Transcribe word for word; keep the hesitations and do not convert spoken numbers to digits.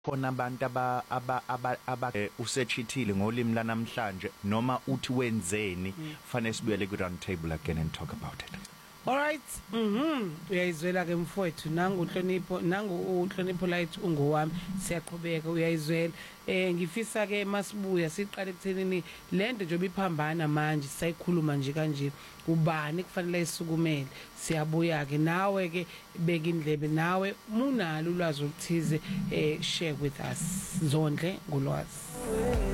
khona abantu aba aba aba, aba eh, usechithile ngolimi lanamhlanje noma uthi wenzeni fanele sibuyele ku round table again and talk about it. All right. Mhm. Uyayizwela ke mfowethu nangu uhlonipho nangu uhlonipho light ungowami siyaqhubeka uyayizwela. Eh ngifisa ke masibuya siqale ekuthenini lento nje obiphambana manje sisayikhuluma nje kanje ubani kufanele isukumele siyabuya ke nawe ke beka indlebe nawe munalo ulwazi oluthize eh share with us Zondle ngolwazi.